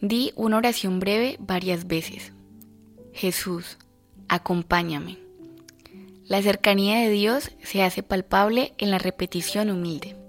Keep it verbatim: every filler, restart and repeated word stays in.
Di una oración breve varias veces. Jesús, acompáñame. La cercanía de Dios se hace palpable en la repetición humilde.